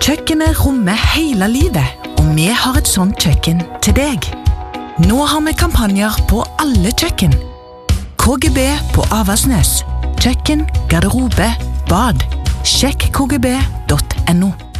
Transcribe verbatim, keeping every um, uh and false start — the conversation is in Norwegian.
Kjøkkenet rommer hele livet, og vi har et sånt kjøkken til deg. Nå har vi kampanjer på alle kjøkken. K G B på Aversnes. Kjøkken, garderobe, bad. Sjekk k g b punktum n o.